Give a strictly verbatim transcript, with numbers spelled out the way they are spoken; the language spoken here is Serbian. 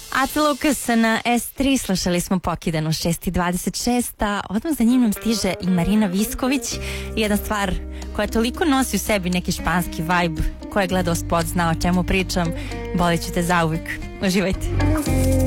Ate Lukas na S tri, slušali smo Pokidanu šest i dvadeset šest, a odmah za njim nam stiže i Marina Visković. Jedna stvar koja toliko nosi u sebi neki španski vibe, ko je gledao spot zna o čemu pričam. Bolit ću te zauvijek. Uživajte.